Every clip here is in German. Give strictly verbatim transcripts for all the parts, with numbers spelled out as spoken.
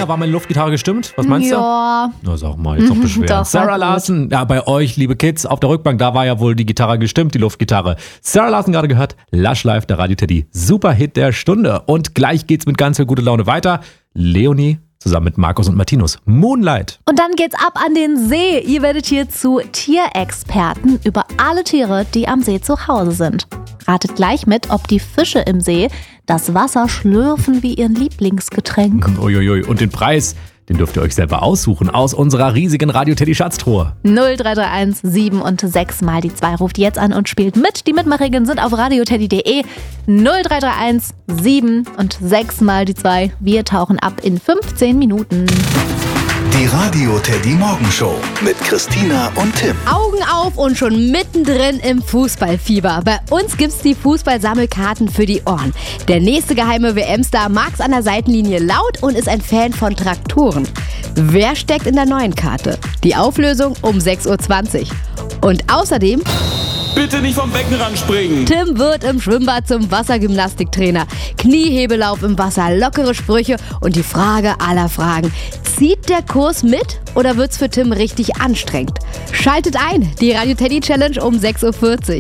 Anja, war meine Luftgitarre gestimmt? Was meinst ja. du? Na, sag mal, jetzt noch beschweren. Doch, Sarah Larson, ja, bei euch, liebe Kids, auf der Rückbank, da war ja wohl die Gitarre gestimmt, die Luftgitarre. Sarah Larson gerade gehört, Lush Live, der Radio Teddy. Super Hit der Stunde. Und gleich geht's mit ganz viel gute Laune weiter. Leonie zusammen mit Markus und Martinus. Moonlight. Und dann geht's ab an den See. Ihr werdet hier zu Tierexperten über alle Tiere, die am See zu Hause sind. Ratet gleich mit, ob die Fische im See das Wasser schlürfen wie ihr Lieblingsgetränk. Uiuiui. Und den Preis, den dürft ihr euch selber aussuchen aus unserer riesigen Radio-Teddy-Schatztruhe. null drei drei eins sieben und sechs mal die zwei. Ruft jetzt an und spielt mit. Die Mitmachregeln sind auf radioteddy punkt de. null drei drei eins sieben und sechs mal die zwei. Wir tauchen ab in fünfzehn Minuten. Die Radio Teddy Morgenshow mit Christina und Tim. Augen auf und schon mittendrin im Fußballfieber. Bei uns gibt's die Fußballsammelkarten für die Ohren. Der nächste geheime W M-Star mag's an der Seitenlinie laut und ist ein Fan von Traktoren. Wer steckt in der neuen Karte? Die Auflösung um sechs Uhr zwanzig. Und außerdem... Bitte nicht vom Beckenrand springen. Tim wird im Schwimmbad zum Wassergymnastiktrainer. Kniehebelauf im Wasser, lockere Sprüche und die Frage aller Fragen. Zieht der Kurs mit oder wird's für Tim richtig anstrengend? Schaltet ein, die Radio Teddy Challenge um sechs Uhr vierzig.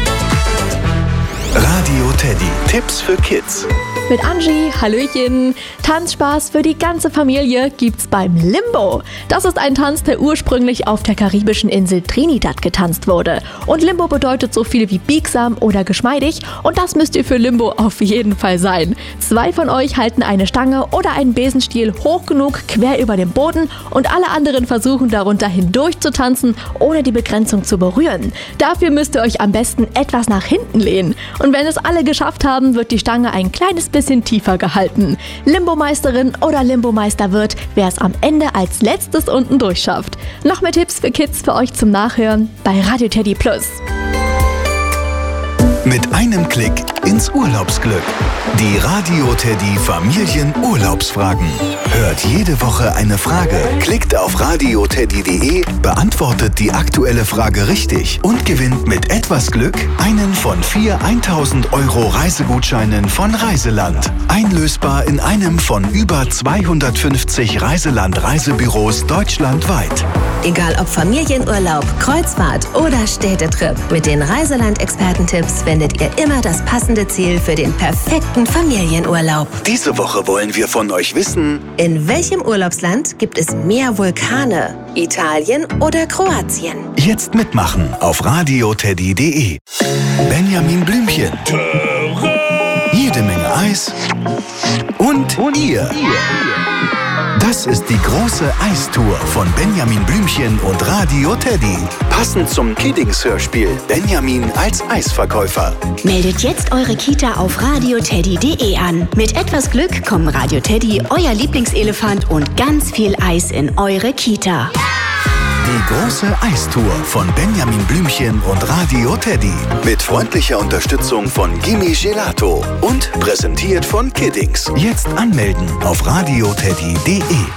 Radio Teddy. Tipps für Kids. Mit Angie, Hallöchen. Tanzspaß für die ganze Familie gibt's beim Limbo. Das ist ein Tanz, der ursprünglich auf der karibischen Insel Trinidad getanzt wurde. Und Limbo bedeutet so viel wie biegsam oder geschmeidig. Und das müsst ihr für Limbo auf jeden Fall sein. Zwei von euch halten eine Stange oder einen Besenstiel hoch genug quer über dem Boden und alle anderen versuchen darunter hindurch zu tanzen, ohne die Begrenzung zu berühren. Dafür müsst ihr euch am besten etwas nach hinten lehnen. Und wenn es alle geschafft haben, wird die Stange ein kleines bisschen tiefer gehalten. Limbo-Meisterin oder Limbo-Meister wird, wer es am Ende als letztes unten durchschafft. Noch mehr Tipps für Kids für euch zum Nachhören bei Radio Teddy Plus. Mit einem Klick ins Urlaubsglück. Die Radio Teddy Familienurlaubsfragen. Hört jede Woche eine Frage, klickt auf radioteddy punkt de, beantwortet die aktuelle Frage richtig und gewinnt mit etwas Glück einen von vier tausend Euro Reisegutscheinen von Reiseland. Einlösbar in einem von über zweihundertfünfzig Reiseland-Reisebüros deutschlandweit. Egal ob Familienurlaub, Kreuzfahrt oder Städtetrip, mit den Reiseland-Expertentipps findet ihr immer das passende Ziel für den perfekten Familienurlaub. Diese Woche wollen wir von euch wissen: In welchem Urlaubsland gibt es mehr Vulkane? Italien oder Kroatien? Jetzt mitmachen auf radioteddy punkt de. Benjamin Blümchen. Jede Menge Eis. Und, und ihr. Das ist die große Eistour von Benjamin Blümchen und Radio Teddy. Passend zum Kiddings-Hörspiel Benjamin als Eisverkäufer. Meldet jetzt eure Kita auf radioteddy punkt de an. Mit etwas Glück kommen Radio Teddy, euer Lieblingselefant und ganz viel Eis in eure Kita. Die große Eistour von Benjamin Blümchen und Radio Teddy. Mit freundlicher Unterstützung von Gimme Gelato. Und präsentiert von Kiddings. Jetzt anmelden auf radioteddy punkt de.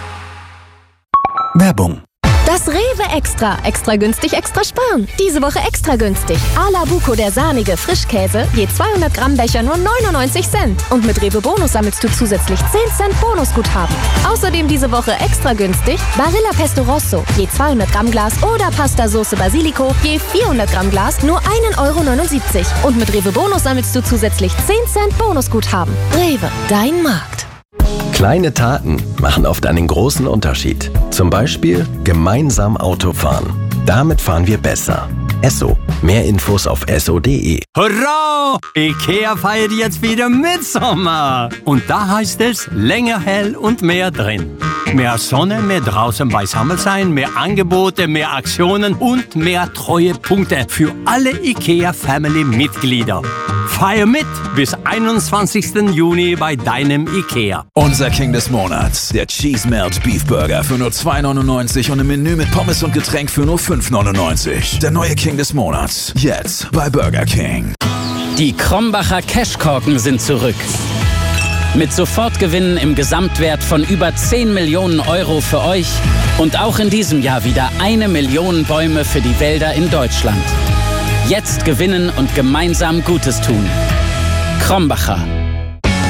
Werbung. Das Rewe Extra. Extra günstig, extra sparen. Diese Woche extra günstig. A la Buco, der sahnige Frischkäse. Je zweihundert Gramm Becher nur neunundneunzig Cent. Und mit Rewe Bonus sammelst du zusätzlich zehn Cent Bonusguthaben. Außerdem diese Woche extra günstig Barilla Pesto Rosso. Je zweihundert Gramm Glas oder Pasta Soße Basilico. Je vierhundert Gramm Glas nur ein Euro neunundsiebzig. Und mit Rewe Bonus sammelst du zusätzlich zehn Cent Bonusguthaben. Rewe, dein Markt. Kleine Taten machen oft einen großen Unterschied. Zum Beispiel gemeinsam Auto fahren. Damit fahren wir besser. Esso. Mehr Infos auf esso punkt de. Hurra! IKEA feiert jetzt wieder Mitsommer. Und da heißt es länger hell und mehr drin. Mehr Sonne, mehr draußen beisammen sein, mehr Angebote, mehr Aktionen und mehr Treuepunkte für alle IKEA-Family-Mitglieder. Feier mit bis einundzwanzigsten Juni bei deinem IKEA. Unser King des Monats, der Cheese Melt Beef Burger für nur zwei neunundneunzig und ein Menü mit Pommes und Getränk für nur fünf neunundneunzig. Der neue King des Monats, jetzt bei Burger King. Die Krombacher Cashkorken sind zurück. Mit Sofortgewinnen im Gesamtwert von über zehn Millionen Euro für euch und auch in diesem Jahr wieder eine Million Bäume für die Wälder in Deutschland. Jetzt gewinnen und gemeinsam Gutes tun. Krombacher.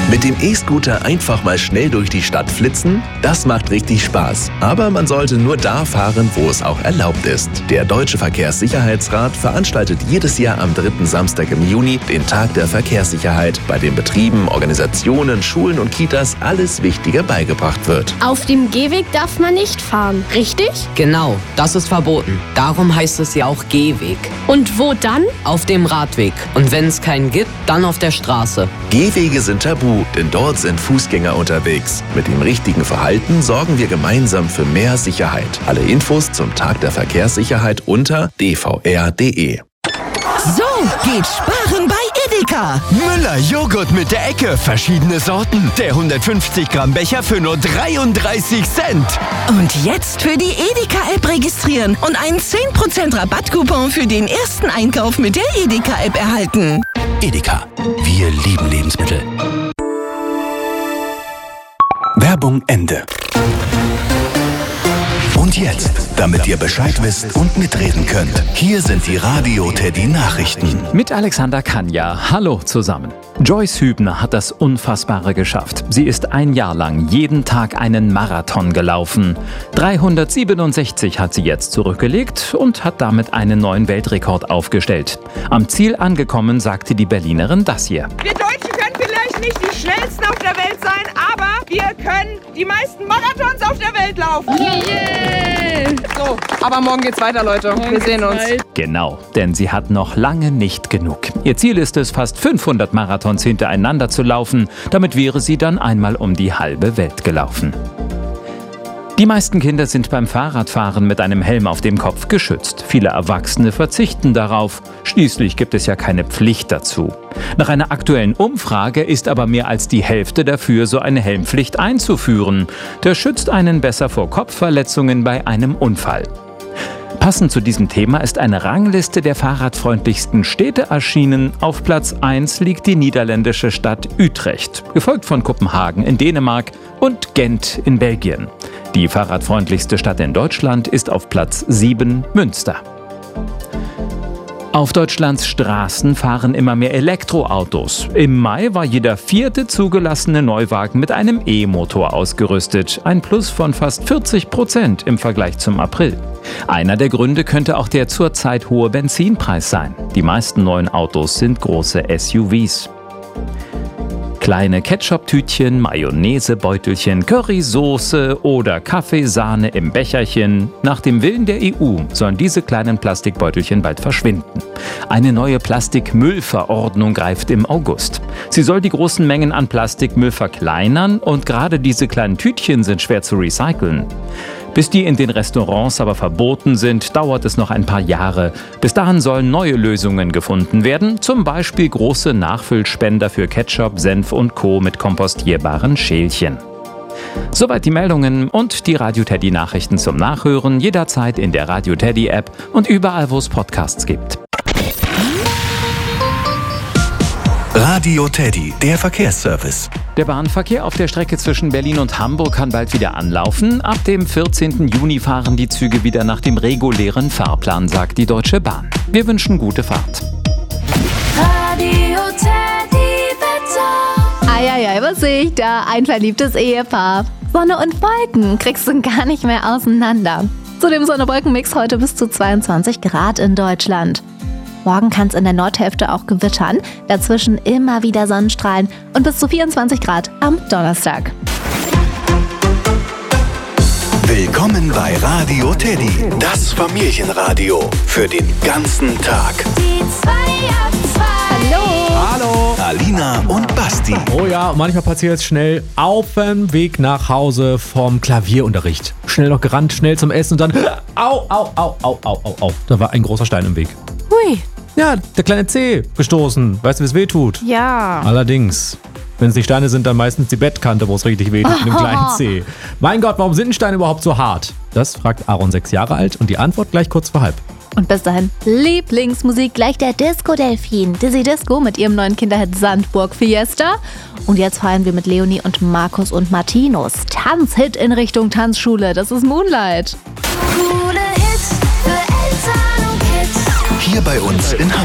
Mit dem E-Scooter einfach mal schnell durch die Stadt flitzen? Das macht richtig Spaß. Aber man sollte nur da fahren, wo es auch erlaubt ist. Der Deutsche Verkehrssicherheitsrat veranstaltet jedes Jahr am dritten Samstag im Juni den Tag der Verkehrssicherheit, bei dem Betrieben, Organisationen, Schulen und Kitas alles Wichtige beigebracht wird. Auf dem Gehweg darf man nicht fahren, richtig? Genau, das ist verboten. Darum heißt es ja auch Gehweg. Und wo dann? Auf dem Radweg. Und wenn es keinen gibt, dann auf der Straße. Gehwege sind tabu, denn dort sind Fußgänger unterwegs. Mit dem richtigen Verhalten sorgen wir gemeinsam für mehr Sicherheit. Alle Infos zum Tag der Verkehrssicherheit unter d v r punkt d e. So geht Sparen bei Edeka. Müller-Joghurt mit der Ecke, verschiedene Sorten. Der hundertfünfzig Gramm Becher für nur dreiunddreißig Cent. Und jetzt für die Edeka-App registrieren und einen zehn Prozent Rabattcoupon für den ersten Einkauf mit der Edeka-App erhalten. Edeka, wir lieben Lebensmittel. Werbung Ende. Und jetzt, damit ihr Bescheid wisst und mitreden könnt, hier sind die Radio Teddy Nachrichten. Mit Alexander Kanja. Hallo zusammen. Joyce Hübner hat das Unfassbare geschafft. Sie ist ein Jahr lang jeden Tag einen Marathon gelaufen. dreihundertsiebenundsechzig hat sie jetzt zurückgelegt und hat damit einen neuen Weltrekord aufgestellt. Am Ziel angekommen sagte die Berlinerin das hier. Wir Deutschen können vielleicht nicht die schnellsten auf der Welt sein, aber wir können die meisten Marathons auf der Welt laufen. Yeah. So, aber morgen geht's weiter, Leute. Morgen wir sehen uns. Weit. Genau, denn sie hat noch lange nicht genug. Ihr Ziel ist es, fast fünfhundert Marathons hintereinander zu laufen. Damit wäre sie dann einmal um die halbe Welt gelaufen. Die meisten Kinder sind beim Fahrradfahren mit einem Helm auf dem Kopf geschützt. Viele Erwachsene verzichten darauf. Schließlich gibt es ja keine Pflicht dazu. Nach einer aktuellen Umfrage ist aber mehr als die Hälfte dafür, so eine Helmpflicht einzuführen. Der schützt einen besser vor Kopfverletzungen bei einem Unfall. Passend zu diesem Thema ist eine Rangliste der fahrradfreundlichsten Städte erschienen. Auf Platz eins liegt die niederländische Stadt Utrecht, gefolgt von Kopenhagen in Dänemark und Gent in Belgien. Die fahrradfreundlichste Stadt in Deutschland ist auf Platz sieben Münster. Auf Deutschlands Straßen fahren immer mehr Elektroautos. Im Mai war jeder vierte zugelassene Neuwagen mit einem E-Motor ausgerüstet. Ein Plus von fast vierzig Prozent im Vergleich zum April. Einer der Gründe könnte auch der zurzeit hohe Benzinpreis sein. Die meisten neuen Autos sind große S U Vs. Kleine Ketchup-Tütchen, Mayonnaise-Beutelchen, Currysoße oder Kaffeesahne im Becherchen. Nach dem Willen der E U sollen diese kleinen Plastikbeutelchen bald verschwinden. Eine neue Plastikmüllverordnung greift im August. Sie soll die großen Mengen an Plastikmüll verkleinern und gerade diese kleinen Tütchen sind schwer zu recyceln. Bis die in den Restaurants aber verboten sind, dauert es noch ein paar Jahre. Bis dahin sollen neue Lösungen gefunden werden, zum Beispiel große Nachfüllspender für Ketchup, Senf und Co. mit kompostierbaren Schälchen. Soweit die Meldungen und die Radio Teddy Nachrichten zum Nachhören, jederzeit in der Radio Teddy App und überall, wo es Podcasts gibt. Radio Teddy, der Verkehrsservice. Der Bahnverkehr auf der Strecke zwischen Berlin und Hamburg kann bald wieder anlaufen. Ab dem vierzehnten Juni fahren die Züge wieder nach dem regulären Fahrplan, sagt die Deutsche Bahn. Wir wünschen gute Fahrt. Radio Teddy Wetter. Eieiei, was sehe ich da? Ein verliebtes Ehepaar. Sonne und Wolken kriegst du gar nicht mehr auseinander. Zu dem Sonne-Wolken-Mix heute bis zu zweiundzwanzig Grad in Deutschland. Morgen kann es in der Nordhälfte auch gewittern, dazwischen immer wieder Sonnenstrahlen und bis zu vierundzwanzig Grad am Donnerstag. Willkommen bei Radio Teddy, das Familienradio für den ganzen Tag. Die zwei ab zwei. Hallo. Hallo. Alina und Basti. Oh ja, manchmal passiert es schnell auf dem Weg nach Hause vom Klavierunterricht. Schnell noch gerannt, schnell zum Essen und dann au, au, au, au, au, au, au. Da war ein großer Stein im Weg. Hui. Ja, der kleine Zeh gestoßen. Weißt du, wie es weh tut? Ja. Allerdings. Wenn es die Steine sind, dann meistens die Bettkante, wo es richtig weh tut mit dem kleinen Zeh. Mein Gott, warum sind Steine überhaupt so hart? Das fragt Aaron, sechs Jahre alt, und die Antwort gleich kurz vor halb. Und bis dahin Lieblingsmusik gleich der Disco-Delfin. Dizzy Disco mit ihrem neuen Kinderhit Sandburg Fiesta. Und jetzt feiern wir mit Leonie und Markus und Martinus. Tanzhit in Richtung Tanzschule. Das ist Moonlight. Hier bei uns in Hamburg.